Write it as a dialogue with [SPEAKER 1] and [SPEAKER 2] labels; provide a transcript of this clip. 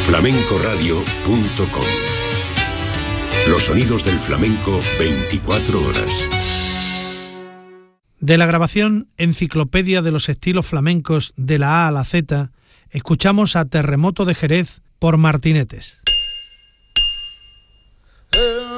[SPEAKER 1] flamencoradio.com. Los sonidos del flamenco 24 horas.
[SPEAKER 2] De la grabación Enciclopedia de los estilos flamencos de la A a la Z, escuchamos a Terremoto de Jerez por Martinetes.